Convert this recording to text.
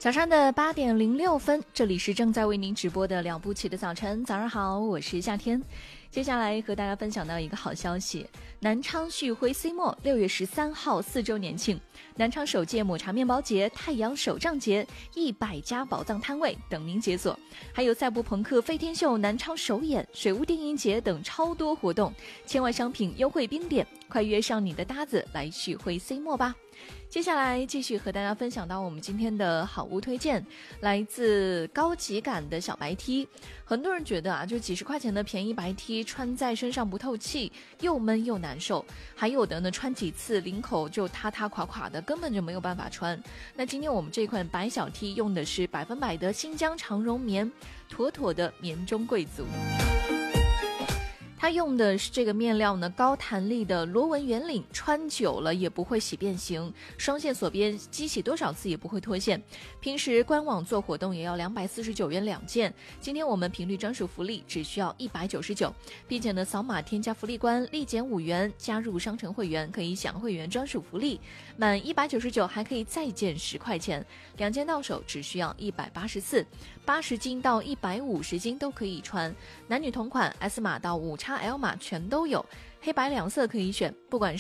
早上的8:06，这里是正在为您直播的了不起的早晨。早上好，我是夏天。接下来和大家分享到一个好消息，南昌旭辉 C 墨6月13号4周年庆，南昌首届抹茶面包节、太阳手账节、100家宝藏摊位等您解锁，还有赛博朋克飞天秀南昌首演、水屋电影节等超多活动，千万商品优惠冰点，快约上你的搭子来旭辉 C 墨吧。接下来继续和大家分享到我们今天的好物推荐，来自高级感的小白 T。 很多人觉得啊，就几十块钱的便宜白 T 穿在身上不透气，又闷又难受，还有的呢穿几次领口就塌塌垮垮的，根本就没有办法穿。那今天我们这款白小 T 用的是100%的新疆长绒棉，妥妥的棉中贵族。它用的是这个面料呢，高弹力的螺纹圆领，穿久了也不会洗变形，双线锁边，机洗多少次也不会脱线。平时官网做活动也要249元2件，今天我们频率专属福利只需要199，并且呢扫码添加福利关立减5元，加入商城会员可以享会员专属福利，满199还可以再减10块钱，2件到手只需要184，80斤到150斤都可以穿，男女同款 S 码到5XL 码全都有，黑白两色可以选，不管是